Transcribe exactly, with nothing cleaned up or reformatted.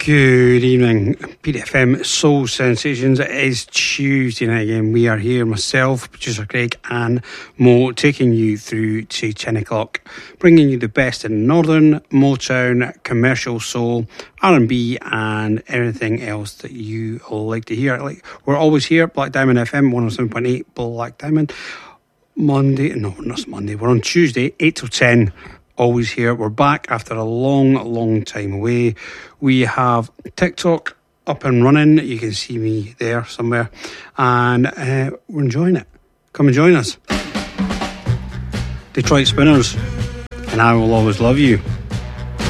Good evening, Beat F M Soul Sensations. It is Tuesday night again. We are here, myself, producer Craig and Mo, taking you through to ten o'clock, bringing you the best in Northern, Motown, commercial soul, R and B and anything else that you like to hear. Like, we're always here, Black Diamond F M one oh seven point eight, Black Diamond. Monday, no, not Monday, we're on Tuesday, eight till ten. Always here. We're back after a long, long time away. We have TikTok up and running. You can see me there somewhere. And uh, we're enjoying it. Come and join us. Detroit Spinners. And I Will Always Love You.